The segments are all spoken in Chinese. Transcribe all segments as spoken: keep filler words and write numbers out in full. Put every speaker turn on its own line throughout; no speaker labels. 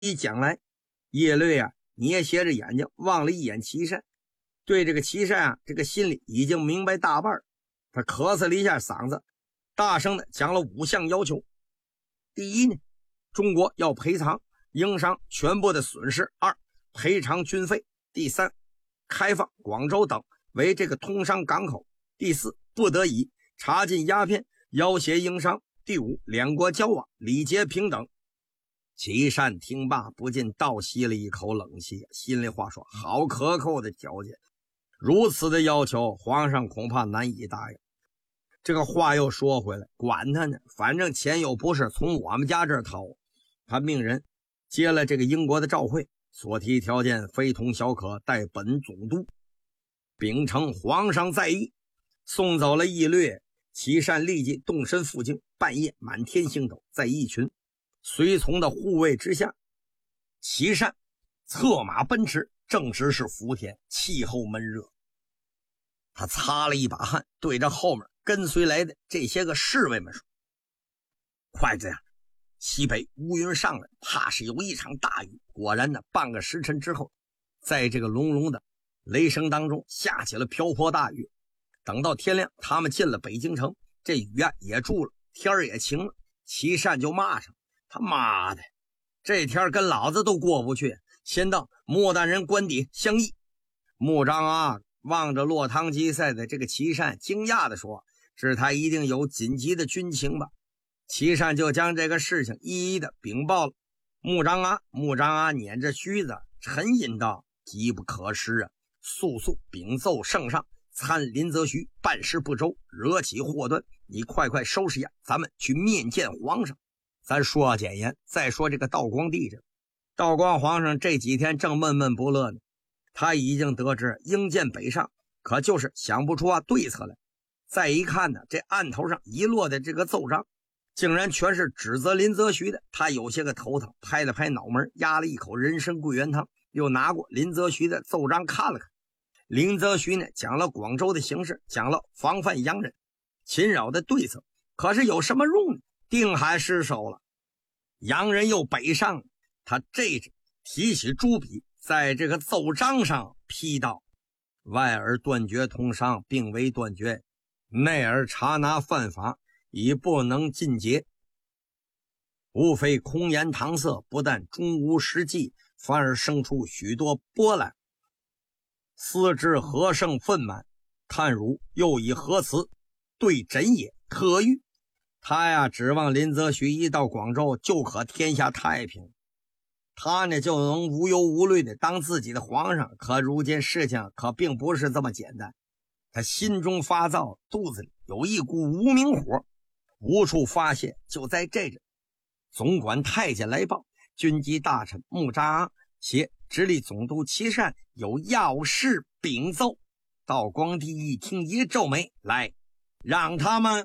一讲来，叶略啊捏斜着眼睛望了一眼齐善，对这个齐善啊这个心里已经明白大半。他咳嗽了一下嗓子，大声的讲了五项要求。第一呢，中国要赔偿英商全部的损失；二，赔偿军费；第三，开放广州等为这个通商港口；第四，不得已查禁鸦片，要挟英商；第五，两国交往礼节平等。齐善听罢不禁倒吸了一口冷气，心里话说，好可口的条件，如此的要求皇上恐怕难以答应。这个话又说回来，管他呢，反正钱又不是从我们家这儿掏。他命人接了这个英国的照会，所提条件非同小可，待本总督秉承皇上在意，送走了议略。齐善立即动身赴京，半夜满天星斗，在一群随从的护卫之下，齐善策马奔驰，正值是伏天，气候闷热。他擦了一把汗，对着后面跟随来的这些个侍卫们说，快这样，西北乌云上来，怕是有一场大雨。果然呢，半个时辰之后，在这个隆隆的雷声当中下起了瓢泼大雨。等到天亮，他们进了北京城，这雨啊也住了，天儿也晴了。齐善就骂上，他妈的，这天跟老子都过不去，先到穆大人官邸相议。穆彰啊望着落汤鸡赛的这个齐善，惊讶地说，是他一定有紧急的军情吧。齐善就将这个事情一一的禀报了穆彰啊。穆彰啊捻着须子沉吟道，机不可失啊，速速禀奏圣上，参林则徐办事不周，惹起祸端，你快快收拾呀，咱们去面见皇上。咱说简言，再说这个道光帝这道光皇上这几天正闷闷不乐呢，他已经得知英舰北上，可就是想不出啊对策来。再一看呢，这案头上遗落的这个奏章竟然全是指责林则徐的，他有些个头疼，拍了拍脑门，压了一口人参桂圆汤，又拿过林则徐的奏章看了看。林则徐呢讲了广州的形势，讲了防范洋人侵扰的对策，可是有什么用呢？定海失守了，洋人又北上。他这着提起朱笔，在这个奏章上批道，外而断绝通商，并未断绝，内而查拿犯法，已不能尽节，无非空言搪塞，不但终无实际，反而生出许多波澜。思之何胜愤满，叹汝又以何辞对朕也？可欲他呀指望林则徐一到广州就可天下太平，他呢就能无忧无虑的当自己的皇上。可如今事情可并不是这么简单，他心中发躁，肚子里有一股无名火，无处发泄。就在这阵，总管太监来报，军机大臣穆扎阿携直隶总督齐善有要事禀奏。道光帝一听，一皱眉，来，让他们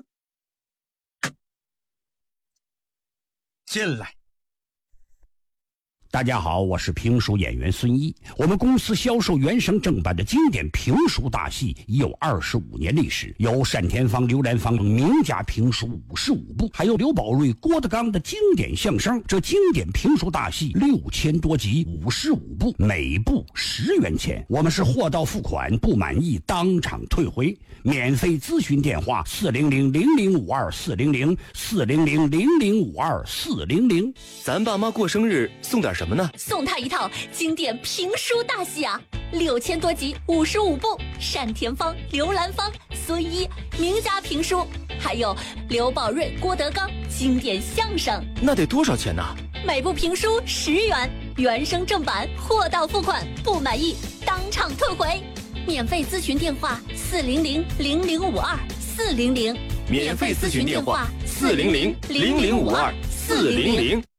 进来。
大家好，我是评书演员孙一。我们公司销售原声正版的经典评书大戏已有二十五年历史，有单田芳、刘兰芳等名家评书五十五部，还有刘宝瑞、郭德纲的经典相声。这经典评书大戏六千多集，五十五部，每部十元钱。我们是货到付款，不满意当场退回。免费咨询电话：四零零零零五二四零零四零零零零五二四零零。
咱爸妈过生日送点什么呢？
送他一套经典评书大戏啊，六千多集，五十五部，单田芳、刘兰芳、孙一名家评书，还有刘宝瑞、郭德纲经典相声。
那得多少钱呢？
每部评书十元，原声正版，货到付款，不满意当场退回。免费咨询电话：四零零零零五二四零零。
免费咨询电话：四零零零零五二四零零。